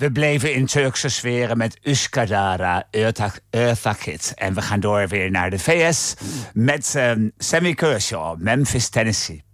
We bleven in Turkse sferen met Üsküdar'a, Eartha Kitt. En we gaan door weer naar de VS met Sammy Kershaw, Memphis, Tennessee.